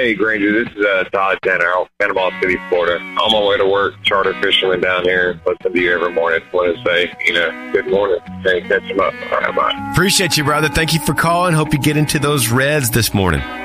Hey, Granger, this is Todd Tanner out of Panama City, Florida. On my way to work, charter fisherman down here. Listen to you every morning. I want to say, good morning. Hey, catch them up. All right, bye. Appreciate you, brother. Thank you for calling. Hope you get into those reds this morning.